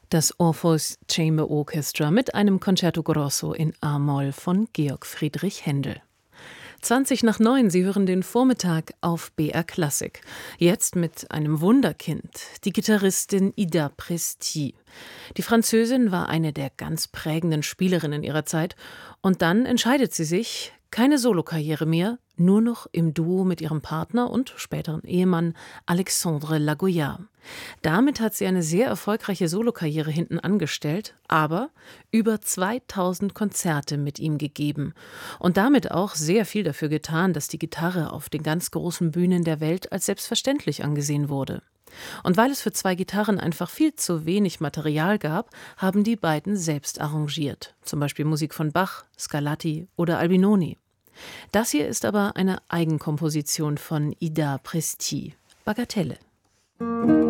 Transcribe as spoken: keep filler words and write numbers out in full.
Das Orpheus Chamber Orchestra mit einem Concerto Grosso in A-Moll von Georg Friedrich Händel. zwanzig nach neun, Sie hören den Vormittag auf B R Klassik. Jetzt mit einem Wunderkind, die Gitarristin Ida Presti. Die Französin war eine der ganz prägenden Spielerinnen ihrer Zeit und dann entscheidet sie sich, keine Solokarriere mehr, nur noch im Duo mit ihrem Partner und späteren Ehemann Alexandre Lagoyat. Damit hat sie eine sehr erfolgreiche Solokarriere hinten angestellt, aber über zweitausend Konzerte mit ihm gegeben und damit auch sehr viel dafür getan, dass die Gitarre auf den ganz großen Bühnen der Welt als selbstverständlich angesehen wurde. Und weil es für zwei Gitarren einfach viel zu wenig Material gab, haben die beiden selbst arrangiert, zum Beispiel Musik von Bach, Scarlatti oder Albinoni. Das hier ist aber eine Eigenkomposition von Ida Presti, Bagatelle.